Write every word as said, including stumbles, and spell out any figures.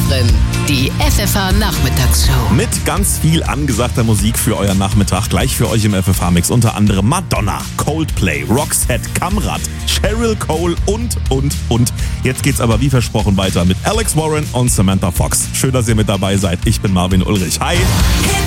hören die F F H-Nachmittagsshow. Mit ganz viel angesagter Musik für euren Nachmittag. Gleich für euch im F F H-Mix. Unter anderem Madonna, Coldplay, Roxette, Kamrat, Cheryl Cole und, und, und. Jetzt geht's aber wie versprochen weiter mit Alex Warren und Samantha Fox. Schön, dass ihr mit dabei seid. Ich bin Marvin Ulrich. Hi!